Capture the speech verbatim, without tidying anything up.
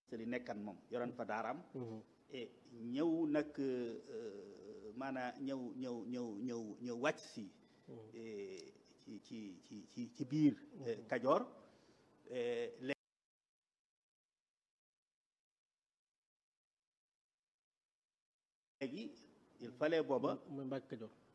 li nekkan moom yoroon fa daaraam et ñëw nag maanaam ñëw ñëw ñëw ñëw ñëw wàcc si ci ci ci ci ci biir Kajoor léegi il fallait booba muy Mbàkke Kajoor